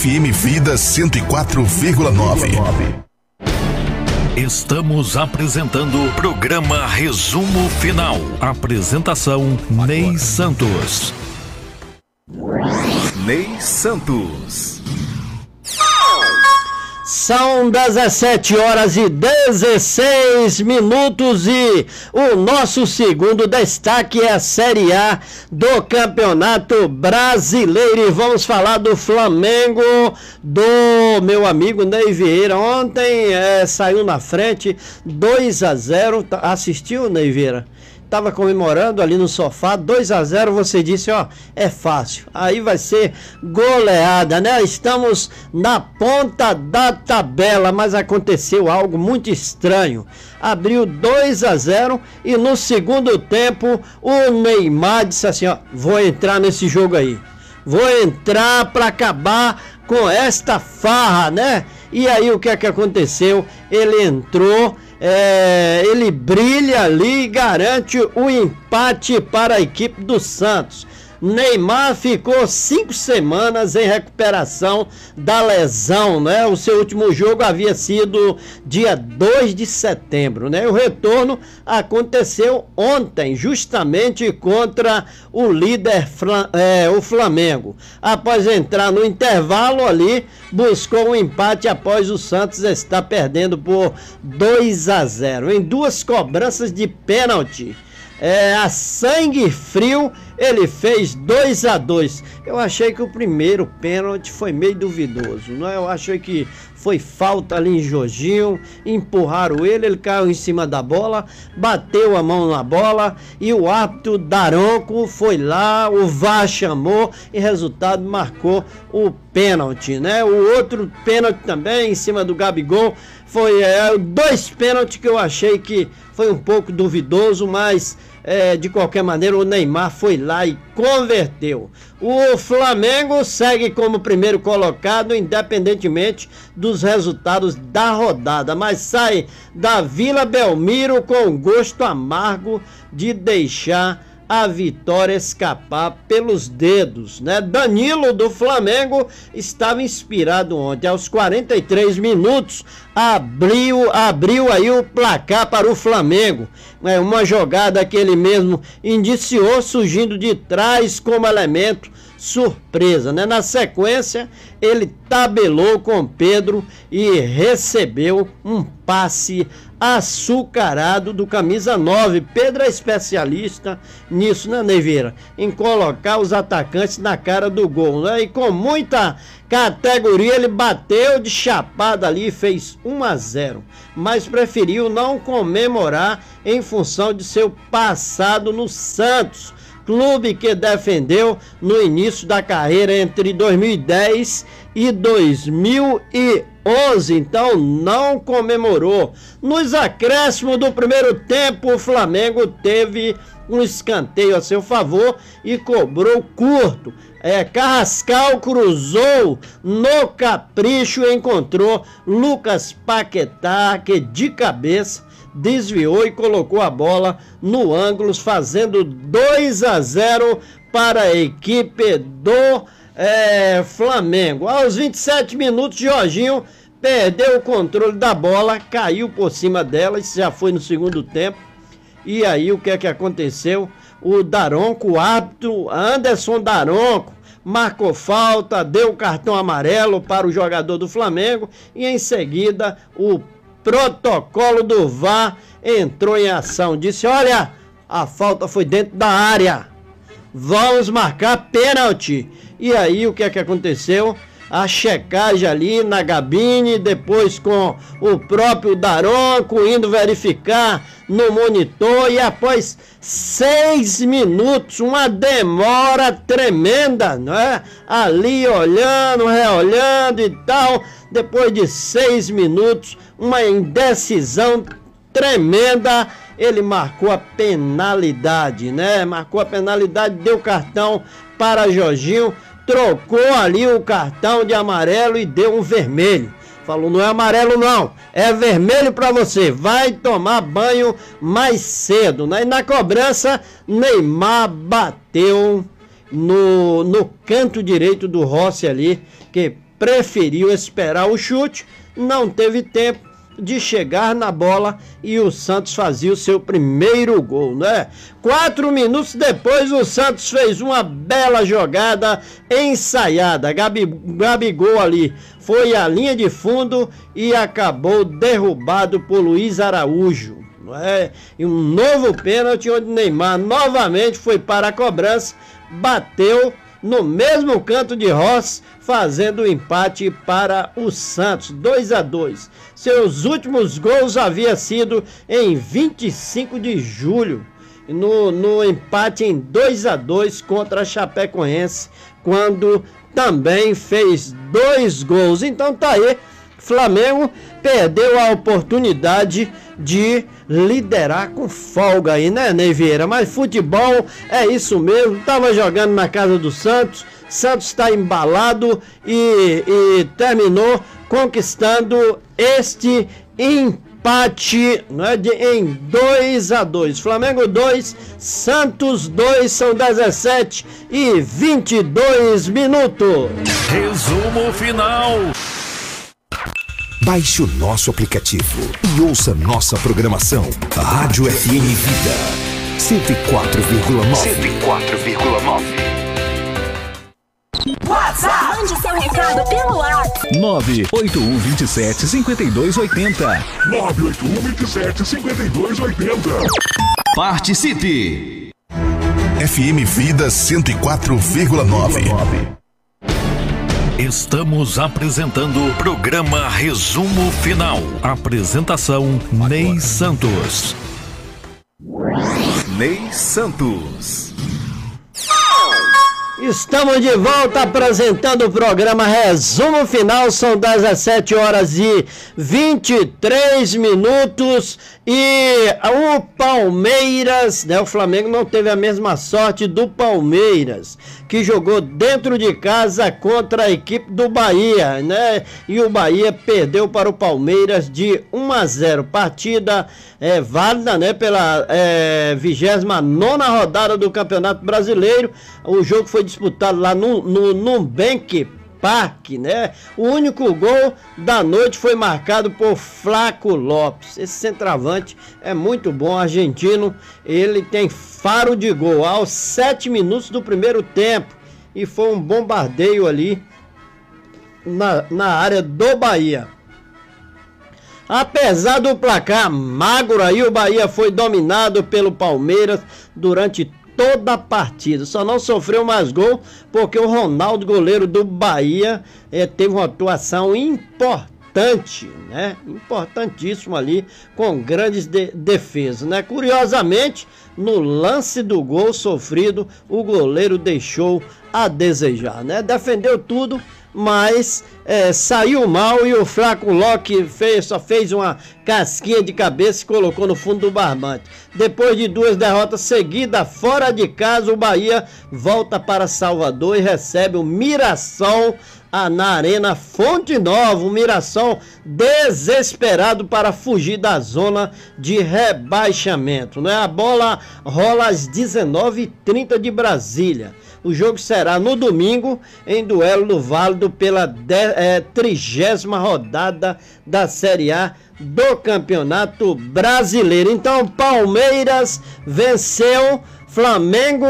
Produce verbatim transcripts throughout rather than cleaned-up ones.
F M Vida cento e quatro vírgula nove. Estamos apresentando o programa Resumo Final. Apresentação Ney Santos. Ney Santos. São dezessete horas e dezesseis minutos e o nosso segundo destaque é a Série A do Campeonato Brasileiro. E vamos falar do Flamengo, do meu amigo Ney Vieira. Ontem é, saiu na frente dois a zero. Assistiu, Ney Vieira? Estava comemorando ali no sofá, dois a zero, você disse, ó, é fácil, aí vai ser goleada, né? Estamos na ponta da tabela, mas aconteceu algo muito estranho. Abriu dois a zero e no segundo tempo o Neymar disse assim, ó, vou entrar nesse jogo aí, vou entrar para acabar com esta farra, né? E aí o que é que aconteceu? Ele entrou, é, ele brilha ali e garante o empate para a equipe do Santos. Neymar ficou cinco semanas em recuperação da lesão, né? O seu último jogo havia sido dia dois de setembro, né? O retorno aconteceu ontem, justamente contra o líder, é, o Flamengo. Após entrar no intervalo ali, buscou um empate após o Santos estar perdendo por dois a zero. Em duas cobranças de pênalti, É, a sangue frio, ele fez dois a dois. Eu achei que o primeiro pênalti foi meio duvidoso, não é? Eu achei que foi falta ali em Jorginho, empurraram ele, ele caiu em cima da bola, bateu a mão na bola e o árbitro Daronco foi lá, o V A R chamou e resultado marcou o pênalti, né? O outro pênalti também em cima do Gabigol foi é, dois pênaltis que eu achei que foi um pouco duvidoso, mas é, de qualquer maneira o Neymar foi lá e converteu. O Flamengo segue como primeiro colocado, independentemente dos resultados da rodada, mas sai da Vila Belmiro com gosto amargo de deixar a vitória escapar pelos dedos, né? Danilo do Flamengo estava inspirado ontem, aos quarenta e três minutos abriu, abriu aí o placar para o Flamengo, é uma jogada que ele mesmo indiciou, surgindo de trás como elemento surpresa, né? Na sequência, ele tabelou com Pedro e recebeu um passe açucarado do camisa nove. Pedro é especialista nisso, né, Neveira? Em colocar os atacantes na cara do gol, né? E com muita categoria ele bateu de chapada ali e fez um a zero, mas preferiu não comemorar em função de seu passado no Santos, clube que defendeu no início da carreira entre dois mil e dez e dois mil e onze, então não comemorou. Nos acréscimos do primeiro tempo, o Flamengo teve um escanteio a seu favor e cobrou curto. É, Carrascal cruzou no capricho e encontrou Lucas Paquetá, que de cabeça desviou e colocou a bola no ângulo, fazendo dois a zero para a equipe do é, Flamengo. Aos vinte e sete minutos, Jorginho perdeu o controle da bola, caiu por cima dela, isso já foi no segundo tempo. E aí o que é que aconteceu? O Daronco, o árbitro Anderson Daronco, marcou falta, deu cartão amarelo para o jogador do Flamengo e em seguida o protocolo do V A R entrou em ação. Disse, olha, a falta foi dentro da área, vamos marcar pênalti. E aí o que é que aconteceu? A checagem ali na cabine, depois com o próprio Daronco indo verificar no monitor, e após seis minutos, uma demora tremenda, não é? Ali olhando, reolhando e tal, depois de seis minutos, uma indecisão tremenda, ele marcou a penalidade, né? Marcou a penalidade, deu cartão para Jorginho, trocou ali o cartão de amarelo e deu um vermelho. Falou, não é amarelo não, é vermelho para você, vai tomar banho mais cedo, né? E na cobrança, Neymar bateu no, no canto direito do Rossi ali, que preferiu esperar o chute, não teve tempo de chegar na bola e o Santos fazia o seu primeiro gol, né? Quatro minutos depois o Santos fez uma bela jogada ensaiada. Gabi, Gabigol ali foi à linha de fundo e acabou derrubado por Luiz Araújo, não é? E um novo pênalti onde Neymar novamente foi para a cobrança, bateu no mesmo canto de Ross, fazendo o empate para o Santos, dois a dois. Seus últimos gols haviam sido em vinte e cinco de julho, no, no empate em dois a dois contra a Chapecoense, quando também fez dois gols. Então tá aí, Flamengo perdeu a oportunidade de liderar com folga aí, né, Ney Vieira? Mas futebol é isso mesmo, tava jogando na casa do Santos, Santos está embalado e, e terminou conquistando este empate, né, de, em dois a dois. Flamengo dois, Santos dois, são dezessete e vinte e dois minutos. Resumo final. Baixe o nosso aplicativo e ouça nossa programação. Rádio F M Vida cento e quatro vírgula nove. cento e quatro vírgula nove. WhatsApp. Mande seu recado pelo WhatsApp. nove oito um dois sete cinco dois oito zero. nove oito um dois sete cinco dois oito zero. Participe. F M Vida cento e quatro vírgula nove. Estamos apresentando o programa Resumo Final. Apresentação Ney Santos. Ney Santos. Estamos de volta apresentando o programa Resumo Final, são dezessete horas e vinte e três minutos e o Palmeiras, né, o Flamengo não teve a mesma sorte do Palmeiras, que jogou dentro de casa contra a equipe do Bahia, né, e o Bahia perdeu para o Palmeiras de um a zero, partida é, válida, né, pela é, vigésima nona rodada do Campeonato Brasileiro. O jogo foi disputado lá no, no, no Nubank Park, né? O único gol da noite foi marcado por Flaco Lopes. Esse centroavante é muito bom, argentino. Ele tem faro de gol aos sete minutos do primeiro tempo. E foi um bombardeio ali na, na área do Bahia. Apesar do placar magro aí, o Bahia foi dominado pelo Palmeiras durante toda a partida, só não sofreu mais gol porque o Ronaldo, goleiro do Bahia, eh, teve uma atuação importante, né? Importantíssimo ali, com grandes de defesas, né? Curiosamente, no lance do gol sofrido, o goleiro deixou a desejar, né? Defendeu tudo, mas é, saiu mal e o Flaco Lopes fez, só fez uma casquinha de cabeça e colocou no fundo do barbante. Depois de duas derrotas seguidas fora de casa, o Bahia volta para Salvador e recebe o Mirassol a, na Arena Fonte Nova. O Mirassol desesperado para fugir da zona de rebaixamento, né? A bola rola às dezenove e trinta de Brasília. O jogo será no domingo, em duelo no válido pela de, é, trigésima rodada da Série A do Campeonato Brasileiro. Então, Palmeiras venceu, Flamengo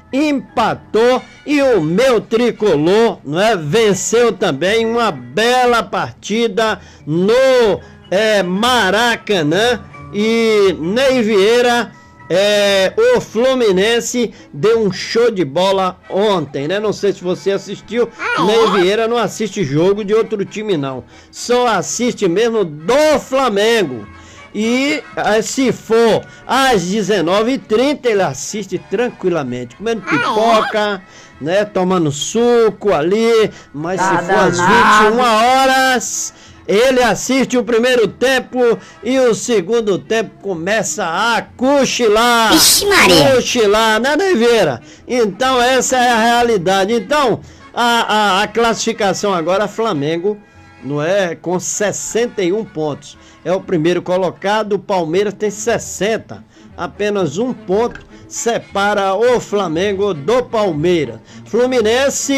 empatou e o meu tricolor, não é, venceu também uma bela partida no é, Maracanã. E Ney Vieira, É, o Fluminense deu um show de bola ontem, né? Não sei se você assistiu. Ney Vieira não assiste jogo de outro time, não. Só assiste mesmo do Flamengo. E se for às dezenove e trinta, ele assiste tranquilamente, comendo pipoca, né? Tomando suco ali. Mas se for às vinte e uma horas... ele assiste o primeiro tempo e o segundo tempo começa a cochilar. Ixi, Maria. Cochilar, né, Ney Vieira? Então essa é a realidade. Então, a, a, a classificação agora, Flamengo, não é, com sessenta e um pontos. É o primeiro colocado, o Palmeiras tem sessenta. Apenas um ponto separa o Flamengo do Palmeiras. Fluminense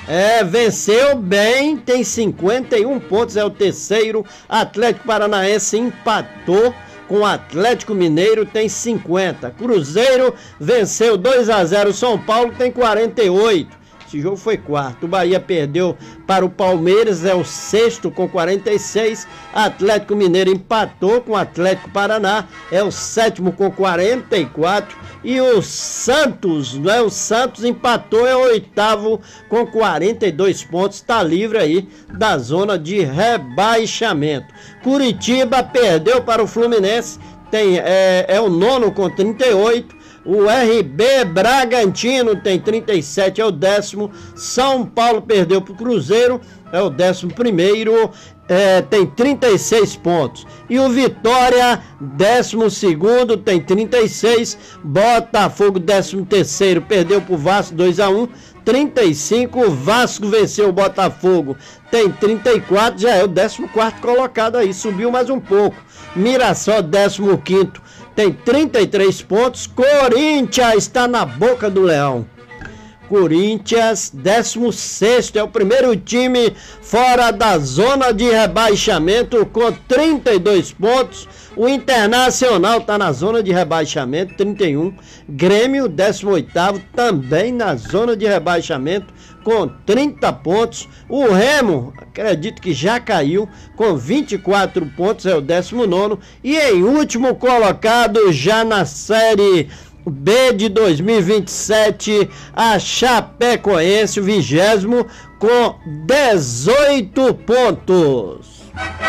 É, venceu bem, tem cinquenta e um pontos, é o terceiro. Atlético Paranaense empatou com o Atlético Mineiro, tem cinquenta. Cruzeiro venceu dois a zero, São Paulo tem quarenta e oito. Esse jogo foi quarto. O Bahia perdeu para o Palmeiras, é o sexto com quarenta e seis. Atlético Mineiro empatou com o Atlético Paraná, é o sétimo com quarenta e quatro. E o Santos, não é? O Santos empatou, é o oitavo com quarenta e dois pontos. Está livre aí da zona de rebaixamento. Curitiba perdeu para o Fluminense, tem, é, é o nono com trinta e oito. O R B Bragantino tem trinta e sete, é o décimo. São Paulo perdeu para o Cruzeiro, é o décimo primeiro, é, tem trinta e seis pontos. E o Vitória, décimo segundo, tem trinta e seis. Botafogo, décimo terceiro, perdeu para o Vasco dois a um, trinta e cinco. O Vasco venceu o Botafogo, tem trinta e quatro, já é o décimo quarto colocado aí, subiu mais um pouco. Mirassol, décimo quinto, tem trinta e três pontos. Corinthians está na boca do leão. Corinthians, décimo sexto, é o primeiro time fora da zona de rebaixamento com trinta e dois pontos. O Internacional está na zona de rebaixamento, trinta e um. Grêmio, décimo oitavo, também na zona de rebaixamento com trinta pontos. O Remo, acredito que já caiu, com vinte e quatro pontos, é o décimo nono. E em último colocado, já na Série B de dois mil e vinte e sete, a Chapecoense, o vigésimo, com dezoito pontos.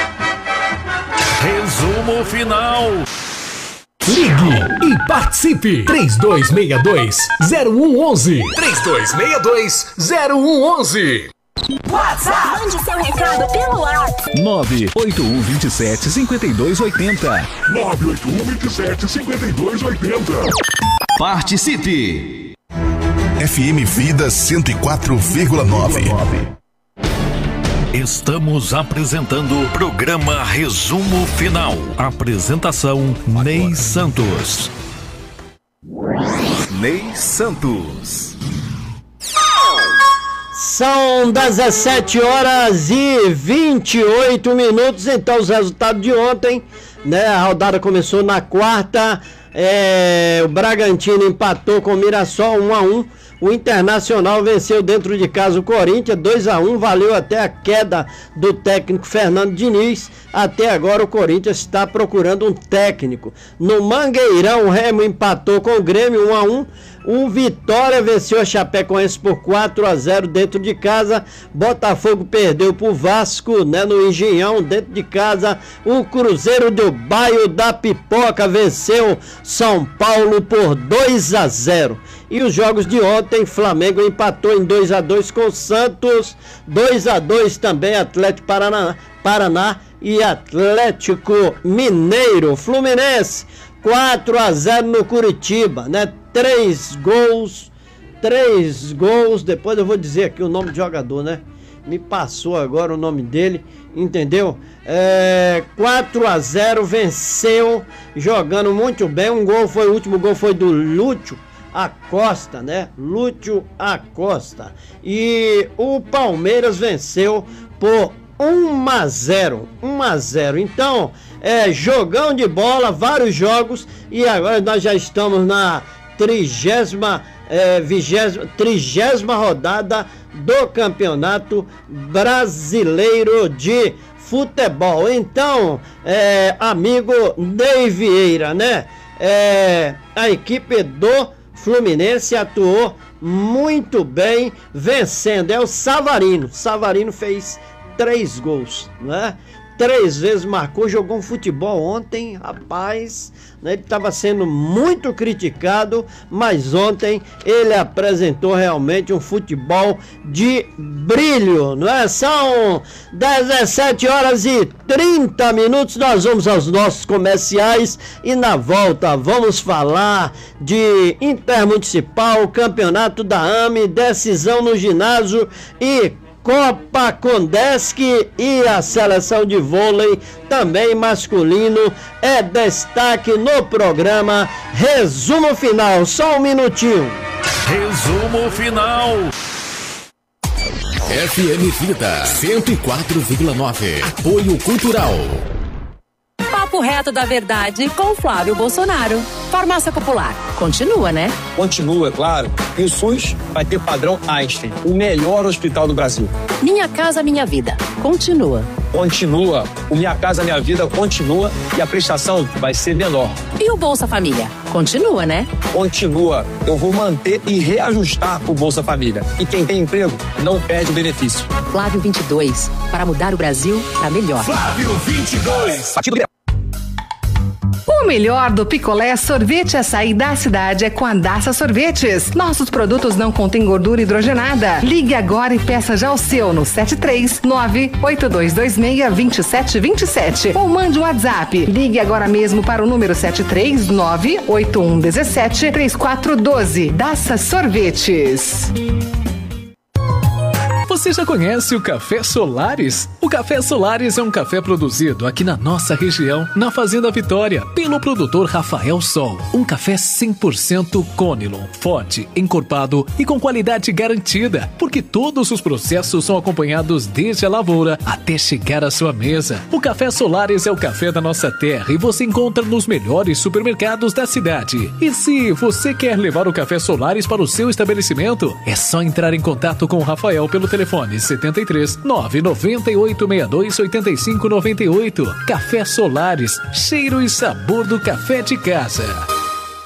Resumo final. Ligue e participe. três dois seis dois, zero um um um. três dois seis dois, zero um um um. WhatsApp. Mande seu recado pelo WhatsApp. nove oito um dois sete, cinco dois oito zero. nove oito um dois sete, cinco dois oito zero. Participe. F M Vida cento e quatro vírgula nove. Estamos apresentando o programa Resumo Final. Apresentação Ney Santos. Ney Santos. São dezessete horas e vinte e oito minutos. Então, os resultados de ontem, né? A rodada começou na quarta. É, o Bragantino empatou com o Mirassol um a um. O Internacional venceu dentro de casa o Corinthians dois a um, valeu até a queda do técnico Fernando Diniz. Até agora o Corinthians está procurando um técnico. No Mangueirão, o Remo empatou com o Grêmio um a um. O Vitória venceu a Chapecoense por quatro a zero dentro de casa. Botafogo perdeu para o Vasco, né, no Engenhão, dentro de casa. O Cruzeiro do Bairro da Pipoca venceu São Paulo por dois a zero. E os jogos de ontem, Flamengo empatou em dois a dois com o Santos, dois a dois também Atlético Paraná, Paraná e Atlético Mineiro. Fluminense, quatro a zero no Curitiba, né? Três gols, três gols, depois eu vou dizer aqui o nome do jogador, né? Me passou agora o nome dele, entendeu? É, quatro a zero, venceu, jogando muito bem. Um gol foi, o último gol foi do Lúcio Acosta, né? Lúcio Acosta. E o Palmeiras venceu por um a zero. um a zero. Então, é jogão de bola, vários jogos. E agora nós já estamos na trigésima, é, vigésima, trigésima rodada do Campeonato Brasileiro de Futebol. Então, é, amigo Ney Vieira, né? É, a equipe do Fluminense atuou muito bem, vencendo. É o Savarino. Savarino fez três gols, né? Três vezes marcou, jogou um futebol ontem, rapaz, né? Ele estava sendo muito criticado, mas ontem ele apresentou realmente um futebol de brilho, não é? São dezessete horas e trinta minutos, nós vamos aos nossos comerciais e na volta vamos falar de Intermunicipal, Campeonato da A M E, decisão no ginásio e Copa Condesc e a seleção de vôlei, também masculino, é destaque no programa Resumo Final. Só um minutinho. Resumo Final. F M Vida cento e quatro vírgula nove. Apoio Cultural. Papo reto da verdade com Flávio Bolsonaro. Farmácia Popular. Continua, né? Continua, claro. E o SUS vai ter padrão Einstein, o melhor hospital do Brasil. Minha Casa Minha Vida. Continua. Continua. O Minha Casa Minha Vida continua e a prestação vai ser menor. E o Bolsa Família? Continua, né? Continua. Eu vou manter e reajustar o Bolsa Família. E quem tem emprego não perde o benefício. Flávio vinte e dois. Para mudar o Brasil para melhor. Flávio vinte e dois. Partido O melhor do picolé sorvete açaí da cidade é com a Daça Sorvetes. Nossos produtos não contêm gordura hidrogenada. Ligue agora e peça já o seu no sete três nove oito dois dois seis dois sete dois sete ou mande um WhatsApp. Ligue agora mesmo para o número sete três nove oito um um sete três quatro um dois. Daça Sorvetes. Você já conhece o Café Solares? O Café Solares é um café produzido aqui na nossa região, na Fazenda Vitória, pelo produtor Rafael Sol. Um café cem por cento Conilon, forte, encorpado e com qualidade garantida, porque todos os processos são acompanhados desde a lavoura até chegar à sua mesa. O Café Solares é o café da nossa terra e você encontra nos melhores supermercados da cidade. E se você quer levar o Café Solares para o seu estabelecimento, é só entrar em contato com o Rafael pelo telefone Telefone setenta e três nove nove oito seis dois oito cinco nove oito. Café Solares, cheiro e sabor do café de casa.